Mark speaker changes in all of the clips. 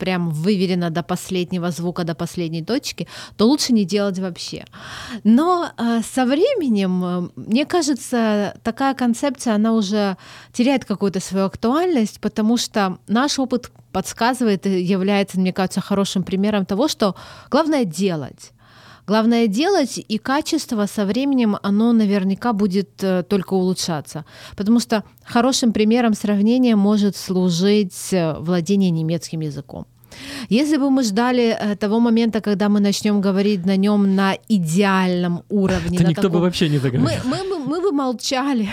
Speaker 1: прям выверено до последнего звука, до последней точки, то лучше не делать вообще. Но со временем, мне кажется, такая концепция, она уже теряет какую-то свою актуальность, потому что наш опыт подсказывает и является, мне кажется, хорошим примером того, что главное делать. Главное делать, и качество со временем, оно наверняка будет только улучшаться. Потому что хорошим примером сравнения может служить владение немецким языком. Если бы мы ждали того момента, когда мы начнем говорить на нем на идеальном уровне,
Speaker 2: то никто бы вообще не догадался.
Speaker 1: Мы бы молчали,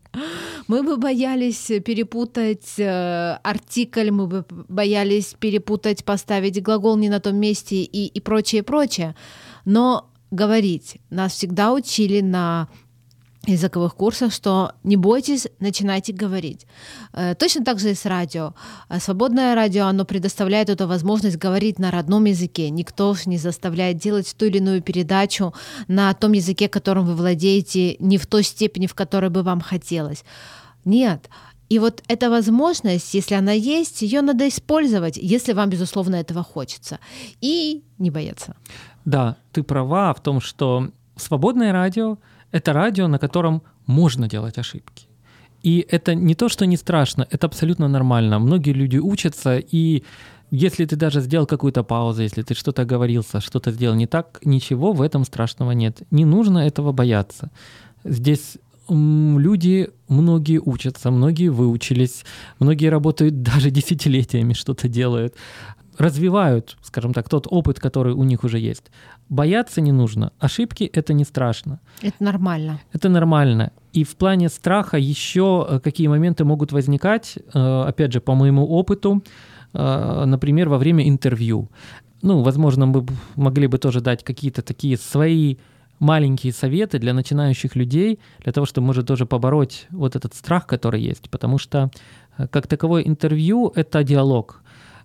Speaker 1: мы бы боялись перепутать артикль, мы бы боялись перепутать, поставить глагол не на том месте и прочее, прочее. Но говорить нас всегда учили на языковых курсах, что не бойтесь, начинайте говорить. Точно так же и с радио. Свободное радио, оно предоставляет эту возможность говорить на родном языке. Никто не заставляет делать ту или иную передачу на том языке, которым вы владеете, не в той степени, в которой бы вам хотелось. Нет. И вот эта возможность, если она есть, ее надо использовать, если вам, безусловно, этого хочется. И не бояться.
Speaker 2: Да, ты права в том, что свободное радио — это радио, на котором можно делать ошибки. И это не то, что не страшно, это абсолютно нормально. Многие люди учатся, и если ты даже сделал какую-то паузу, если ты что-то оговорился, что-то сделал не так, ничего в этом страшного нет. Не нужно этого бояться. Здесь люди, многие учатся, многие выучились, многие работают даже десятилетиями, что-то делают, развивают, скажем так, тот опыт, который у них уже есть. Бояться не нужно. Ошибки — это не страшно.
Speaker 1: Это нормально.
Speaker 2: Это нормально. И в плане страха еще какие моменты могут возникать, опять же, по моему опыту, например, во время интервью. Возможно, мы могли бы тоже дать какие-то такие свои маленькие советы для начинающих людей, для того, чтобы, может, тоже побороть вот этот страх, который есть. Потому что, как таковое, интервью — это диалог.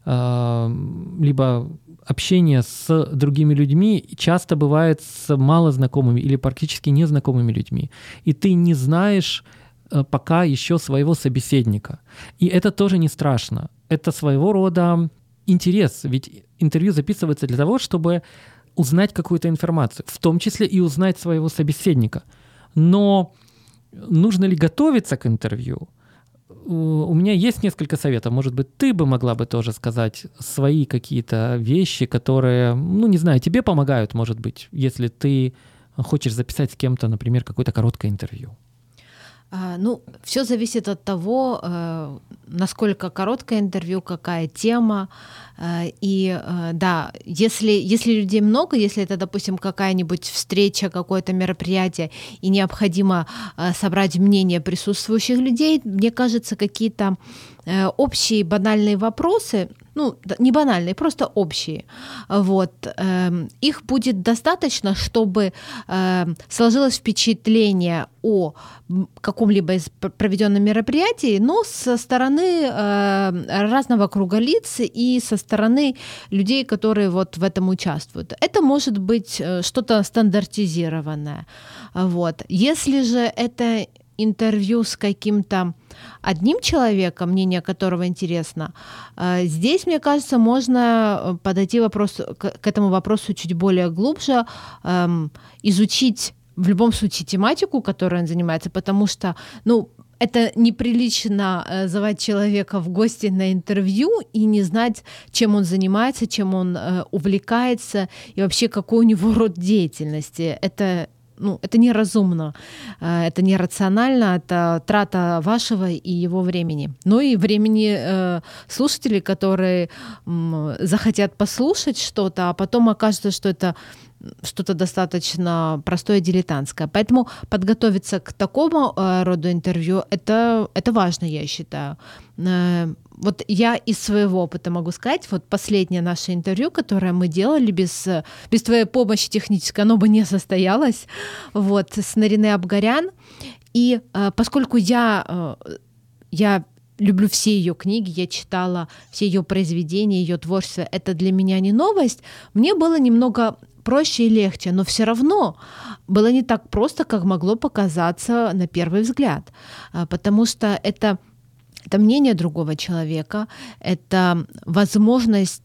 Speaker 2: Либо общение с другими людьми часто бывает с малознакомыми или практически незнакомыми людьми. И ты не знаешь пока еще своего собеседника. И это тоже не страшно. Это своего рода интерес. Ведь интервью записывается для того, чтобы узнать какую-то информацию, в том числе и узнать своего собеседника. Но нужно ли готовиться к интервью? У меня есть несколько советов. Может быть, ты бы могла бы тоже сказать свои какие-то вещи, которые, не знаю, тебе помогают, может быть, если ты хочешь записать с кем-то, например, какое-то короткое интервью.
Speaker 1: Все зависит от того, насколько короткое интервью, какая тема. И да, если людей много, если это, допустим, какая-нибудь встреча, какое-то мероприятие, и необходимо собрать мнение присутствующих людей, мне кажется, какие-то общие банальные вопросы, не банальные, просто общие, их будет достаточно, чтобы сложилось впечатление о каком-либо из проведенном мероприятии, но со стороны разного круга лиц и со стороны людей, которые в этом участвуют. Это может быть что-то стандартизированное. Если же это интервью с каким-то одним человеком, мнение которого интересно, здесь, мне кажется, можно подойти к этому вопросу чуть более глубже, изучить в любом случае тематику, которой он занимается, потому что, это неприлично звать человека в гости на интервью и не знать, чем он занимается, чем он увлекается и вообще какой у него род деятельности. Это неразумно, это нерационально, это трата вашего и его времени. И времени слушателей, которые захотят послушать что-то, а потом окажется, что это что-то достаточно простое, дилетантское. Поэтому подготовиться к такому роду интервью — это важно, я считаю. Я из своего опыта могу сказать, последнее наше интервью, которое мы делали без твоей помощи технической, оно бы не состоялось, с Нарине Абгарян. И поскольку я люблю все ее книги, я читала все ее произведения, ее творчество, это для меня не новость, мне было немного проще и легче, но все равно было не так просто, как могло показаться на первый взгляд, потому что это мнение другого человека, это возможность